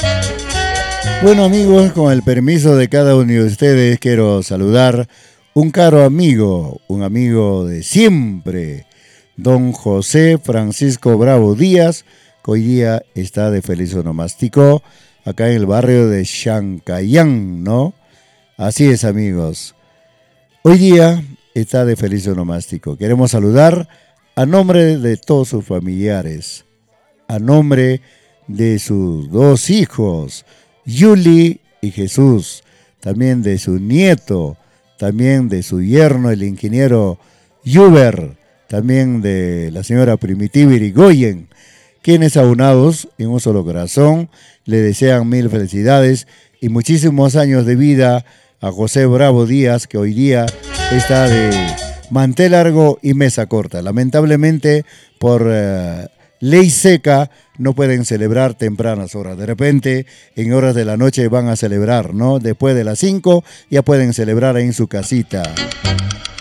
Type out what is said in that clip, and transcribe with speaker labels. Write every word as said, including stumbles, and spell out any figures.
Speaker 1: Bueno amigos, con el permiso de cada uno de ustedes, quiero saludar un caro amigo, un amigo de siempre, don José Francisco Bravo Díaz, que hoy día está de feliz onomástico, acá en el barrio de Chancayán, ¿no? Así es amigos, hoy día está de feliz onomástico. Queremos saludar a nombre de todos sus familiares, a nombre de sus dos hijos, Yuli y Jesús, también de su nieto, también de su yerno, el ingeniero Yuber, también de la señora Primitiva Irigoyen, quienes aunados en un solo corazón le desean mil felicidades y muchísimos años de vida a José Bravo Díaz, que hoy día está de mantel largo y mesa corta. Lamentablemente, por uh, ley seca, no pueden celebrar tempranas horas. De repente, en horas de la noche van a celebrar, ¿no? Después de las cinco ya pueden celebrar ahí en su casita.